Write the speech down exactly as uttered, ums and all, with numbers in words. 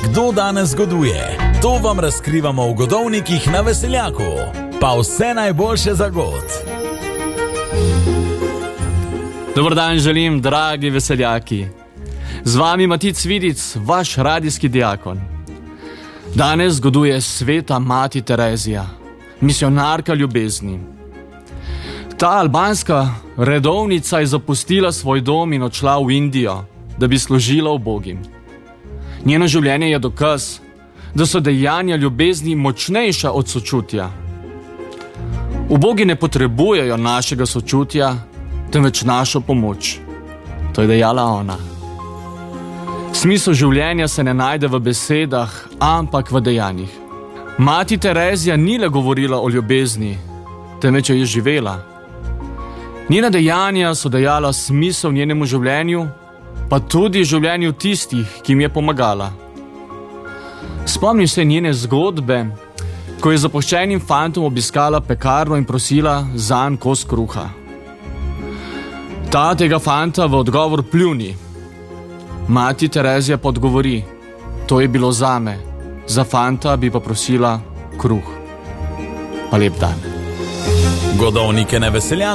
kdo danes goduje. To vam razkrivamo v godovnikih na Veseljaku. Pa vse najboljše za god. Dober dan želim, dragi veseljaki. Z vami Matic Vidic, vaš radijski diakon. Danes goduje sveta mati Terezija, misionarka ljubezni. Ta albanska redovnica je zapustila svoj dom in odšla v Indijo, da bi služila ubogim. Njeno življenje je dokaz, da so dejanja ljubezni močnejša od sočutja. Ubogi ne potrebujejo našega sočutja, temveč našo pomoč. To je dejala ona. Smisel življenja se ne najde v besedah, ampak v dejanjih. Mati Terezija ni le govorila o ljubezni, temveč je živela. Njena dejanja so dajala smisel njenemu življenju, pa tudi življenju tistih, ki jim je pomagala. Spomnim se njene zgodbe, ko je zapuščenim fantom obiskala pekarno in prosila zanj kos kruha. Ta tega fanta v odgovor pljuni. Mati Terezija pa odgovori: to je bilo zame, za fanta bi pa prosila kruh. Pa lep dan. Godovnike na Veseljaku